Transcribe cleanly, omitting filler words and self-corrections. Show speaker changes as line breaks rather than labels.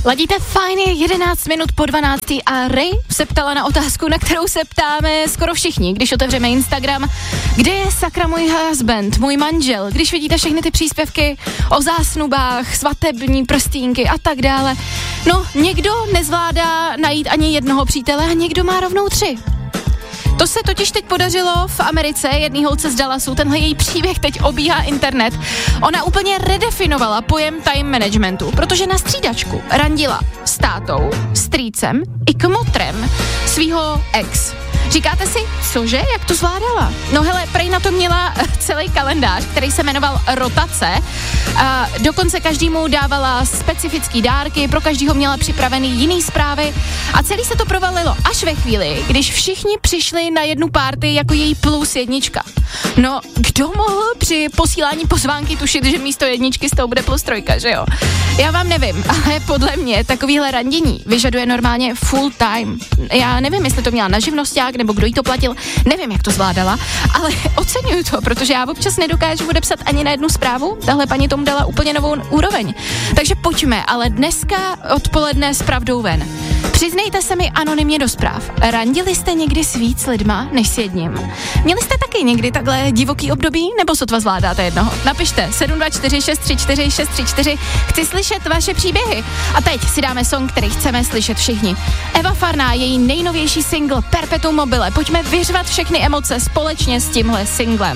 Ladíte fajn, je 11 minut po 12. a Ray se ptala na otázku, na kterou se ptáme skoro všichni, když otevřeme Instagram. Kde je sakra můj husband, můj manžel? Když vidíte všechny ty příspěvky o zásnubách, svatební prstínky a tak dále. No, někdo nezvládá najít ani jednoho přítele a někdo má rovnou 3. To se totiž teď podařilo v Americe, jedný holce z Dallasu, tenhle její příběh teď obíhá internet. Ona úplně redefinovala pojem time managementu, protože na střídačku randila s tátou, strýcem i kmotrem svýho ex. Říkáte si, cože, jak to zvládala? No hele, prej na to měla celý kalendář, který se jmenoval Rotace. A dokonce každému dávala specifický dárky, pro každýho měla připravený jiný zprávy a celý se to provalilo až ve chvíli, když všichni přišli na jednu party jako její plus jednička. No, kdo mohl při posílání pozvánky tušit, že místo jedničky z toho bude plus 3, že jo? Já vám nevím, ale podle mě takovýhle randění vyžaduje normálně full time. Já nevím, jestli to měla na živnosťák, nebo kdo jí to platil, nevím, jak to zvládala, ale oceňuju to, protože já občas nedokážu odepsat ani na jednu zprávu, tahle paní tomu dala úplně novou úroveň. Takže pojďme, ale dneska odpoledne s pravdou ven. Přiznejte se mi anonymně do zpráv. Randili jste někdy s víc lidma než s jedním? Měli jste taky někdy takhle divoký období, nebo sotva zvládáte jednoho? Napište 724 634 634. Chci slyšet vaše příběhy. A teď si dáme song, který chceme slyšet všichni. Eva Farná, její nejnovější single Perpetuum mobile. Pojďme vyřvat všechny emoce společně s tímhle singlem.